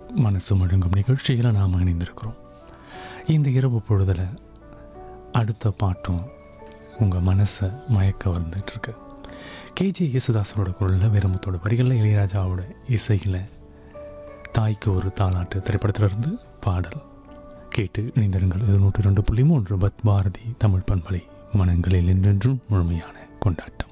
மனசு முழங்கும் நிகழ்ச்சியில் நாம் இணைந்திருக்கிறோம். இந்த இரவு பொழுதில் அடுத்த பாட்டும் உங்கள் மனசை மயக்க வந்துட்டுருக்கு. கேஜே யேசுதாசனோட குரலில் வீரமுத்தோட வரிகளில் இளையராஜாவோட இசையில் தாய்க்கு ஒரு தாலாட்டு திரைப்படத்திலிருந்து பாடல் கேட்டு இணைந்திருங்கள். இது 102.3 பத் பாரதி தமிழ் பண்பலை, மனங்களில் என்றென்றும் முழுமையான கொண்டாட்டம்.